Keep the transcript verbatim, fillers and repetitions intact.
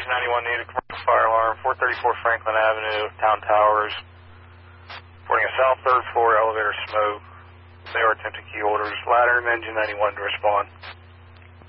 ninety-one needed commercial fire alarm, four thirty-four Franklin Avenue, Town Towers. Reporting a south third floor elevator smoke. They are attempting key orders. Ladder, engine ninety-one to respond.